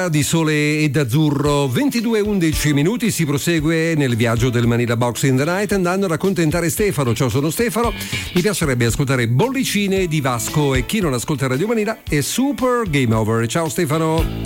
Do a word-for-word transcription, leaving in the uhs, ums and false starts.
un'ora di sole ed azzurro, ventidue e undici minuti, si prosegue nel viaggio del Manila Box in the Night andando ad accontentare Stefano. Ciao, sono Stefano, mi piacerebbe ascoltare Bollicine di Vasco e chi non ascolta Radio Manila è super game over. Ciao Stefano.